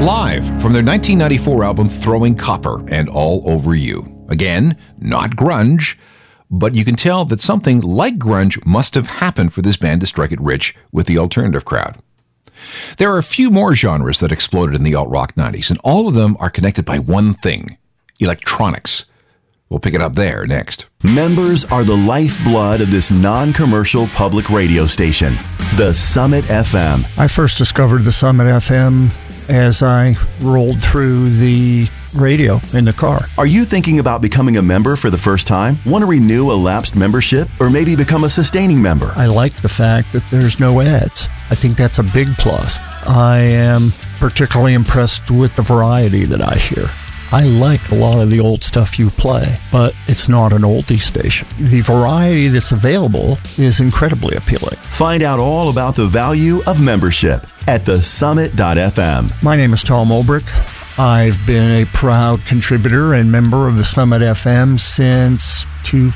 Live from their 1994 album Throwing Copper and All Over You. Again, not grunge, but you can tell that something like grunge must have happened for this band to strike it rich with the alternative crowd. There are a few more genres that exploded in the alt-rock 90s, and all of them are connected by one thing: electronics. We'll pick it up there next. Members are the lifeblood of this non-commercial public radio station, the Summit FM. I first discovered the Summit FM as I rolled through the radio in the car. Are you thinking about becoming a member for the first time? Want to renew a lapsed membership or maybe become a sustaining member? I like the fact that there's no ads. I think that's a big plus. I am particularly impressed with the variety that I hear. I like a lot of the old stuff you play, but it's not an oldie station. The variety that's available is incredibly appealing. Find out all about the value of membership at thesummit.fm. My name is Tom Olbrich. I've been a proud contributor and member of the Summit FM since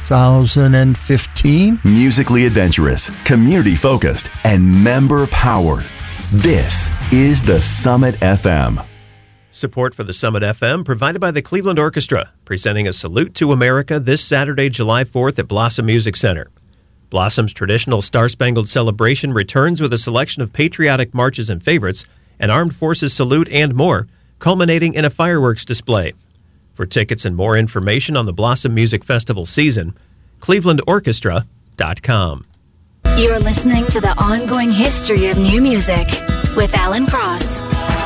2015. Musically adventurous, community-focused, and member-powered. This is the Summit FM. Support for the Summit FM provided by the Cleveland Orchestra, presenting a Salute to America this Saturday, July 4th at Blossom Music Center. Blossom's traditional Star-Spangled Celebration returns with a selection of patriotic marches and favorites, an Armed Forces salute, and more, culminating in a fireworks display. For tickets and more information on the Blossom Music Festival season, clevelandorchestra.com. You're listening to the ongoing history of new music with Alan Cross.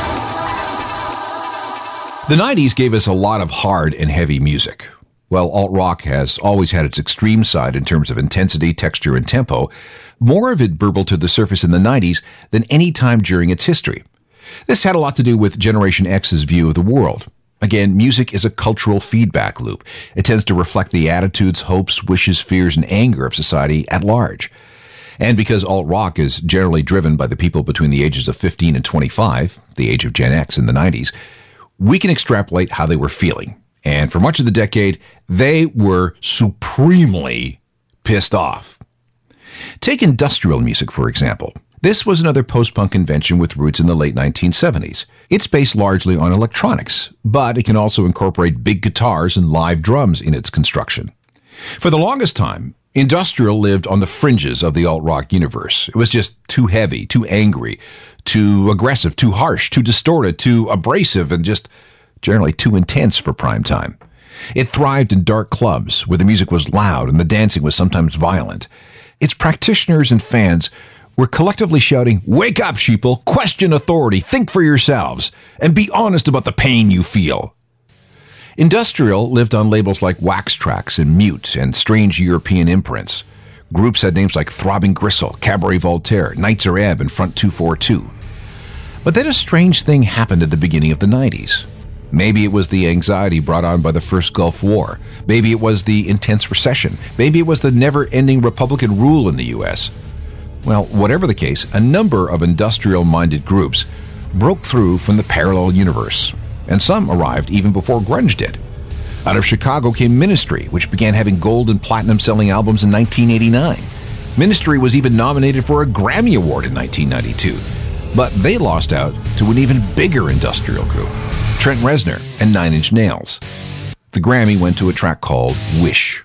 The 90s gave us a lot of hard and heavy music. While alt-rock has always had its extreme side in terms of intensity, texture, and tempo, more of it burbled to the surface in the 90s than any time during its history. This had a lot to do with Generation X's view of the world. Again, music is a cultural feedback loop. It tends to reflect the attitudes, hopes, wishes, fears, and anger of society at large. And because alt-rock is generally driven by the people between the ages of 15 and 25, the age of Gen X in the 90s, we can extrapolate how they were feeling. And for much of the decade, they were supremely pissed off. Take industrial music, for example. This was another post-punk convention with roots in the late 1970s. It's based largely on electronics, but it can also incorporate big guitars and live drums in its construction. For the longest time, industrial lived on the fringes of the alt-rock universe. It was just too heavy, too angry, too aggressive, too harsh, too distorted, too abrasive, and just generally too intense for prime time. It thrived in dark clubs where the music was loud and the dancing was sometimes violent. Its practitioners and fans were collectively shouting, "Wake up, sheeple, question authority, think for yourselves, and be honest about the pain you feel." Industrial lived on labels like Wax Trax and Mute and strange European imprints. Groups had names like Throbbing Gristle, Cabaret Voltaire, Nights Are Ebb, and Front 242. But then a strange thing happened at the beginning of the 90s. Maybe it was the anxiety brought on by the first Gulf War. Maybe it was the intense recession. Maybe it was the never-ending Republican rule in the U.S. Well, whatever the case, a number of industrial-minded groups broke through from the parallel universe, and some arrived even before grunge did. Out of Chicago came Ministry, which began having gold and platinum-selling albums in 1989. Ministry was even nominated for a Grammy Award in 1992, but they lost out to an even bigger industrial group, Trent Reznor and Nine Inch Nails. The Grammy went to a track called Wish.